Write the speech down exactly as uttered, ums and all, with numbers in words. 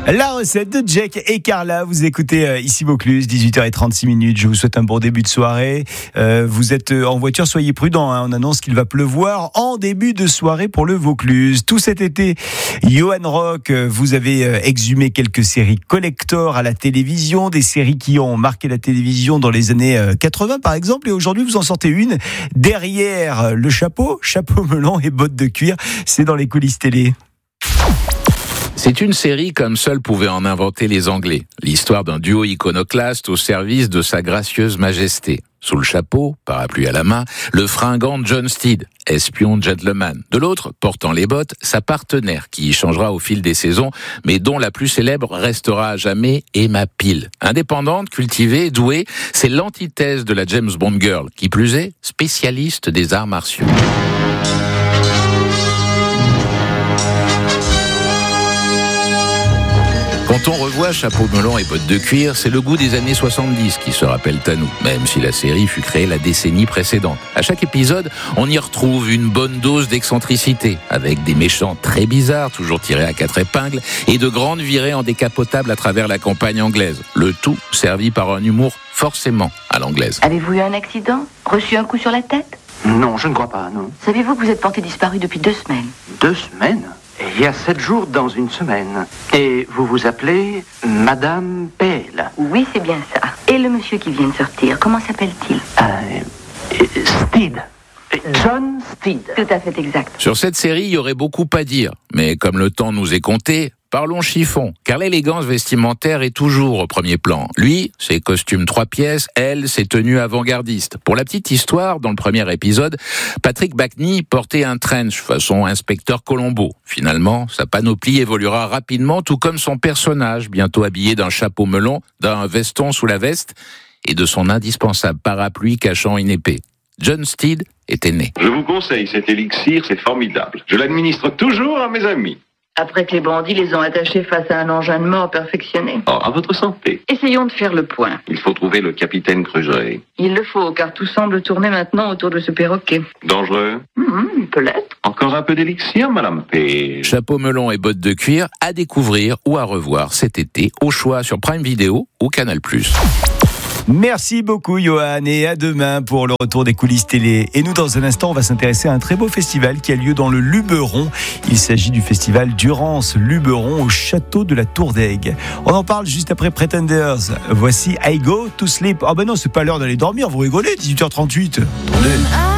La recette de Jack et Carla, vous écoutez euh, ici Vaucluse, dix-huit heures trente-six minutes. Je vous souhaite un bon début de soirée. Euh, vous êtes euh, en voiture, soyez prudents. Hein. On annonce qu'il va pleuvoir en début de soirée pour le Vaucluse. Tout cet été, Johan Rock, euh, vous avez euh, exhumé quelques séries collector à la télévision, des séries qui ont marqué la télévision dans les années euh, quatre-vingts par exemple. Et aujourd'hui, vous en sortez une derrière le chapeau, chapeau melon et bottes de cuir. C'est dans les coulisses télé. C'est une série comme seuls pouvaient en inventer les Anglais. L'histoire d'un duo iconoclaste au service de sa gracieuse majesté. Sous le chapeau, parapluie à la main, le fringant John Steed, espion gentleman. De l'autre, portant les bottes, sa partenaire, qui changera au fil des saisons, mais dont la plus célèbre restera à jamais Emma Peel. Indépendante, cultivée, douée, c'est l'antithèse de la James Bond girl, qui plus est, spécialiste des arts martiaux. Quand on revoit Chapeau melon et bottes de cuir, c'est le goût des années soixante-dix qui se rappelle à nous, même si la série fut créée la décennie précédente. À chaque épisode, on y retrouve une bonne dose d'excentricité, avec des méchants très bizarres, toujours tirés à quatre épingles, et de grandes virées en décapotable à travers la campagne anglaise. Le tout servi par un humour forcément à l'anglaise. Avez-vous eu un accident ? Reçu un coup sur la tête ? Non, je ne crois pas, non. Saviez-vous que vous êtes porté disparu depuis deux semaines ? Deux semaines ? Il y a sept jours dans une semaine. Et vous vous appelez Madame Peel. Oui, c'est bien ça. Et le monsieur qui vient de sortir, comment s'appelle-t-il ? euh, Steed. John Steed. Tout à fait exact. Sur cette série, il y aurait beaucoup à dire. Mais comme le temps nous est compté, parlons chiffon, car l'élégance vestimentaire est toujours au premier plan. Lui, ses costumes trois pièces, elle, ses tenues avant-gardistes. Pour la petite histoire, dans le premier épisode, Patrick Backney portait un trench façon inspecteur Colombo. Finalement, sa panoplie évoluera rapidement, tout comme son personnage, bientôt habillé d'un chapeau melon, d'un veston sous la veste et de son indispensable parapluie cachant une épée. John Steed était né. Je vous conseille cet élixir, c'est formidable. Je l'administre toujours à mes amis. Après que les bandits les ont attachés face à un engin de mort perfectionné. Oh, à votre santé. Essayons de faire le point. Il faut trouver le capitaine Crusoe. Il le faut, car tout semble tourner maintenant autour de ce perroquet. Dangereux ? Mmh, il peut l'être. Encore un peu d'élixir, Madame P. Chapeau melon et bottes de cuir à découvrir ou à revoir cet été, au choix sur Prime Video ou Canal plus. Merci beaucoup Johan et à demain pour le retour des coulisses télé. Et nous dans un instant on va s'intéresser à un très beau festival qui a lieu dans le Luberon. Il s'agit du festival Durance Luberon au château de la Tour d'Aigue. On en parle juste après Pretenders. Voici I Go to Sleep. Ah ben non, c'est pas l'heure d'aller dormir, vous rigolez, dix-huit heures trente-huit. Attendez.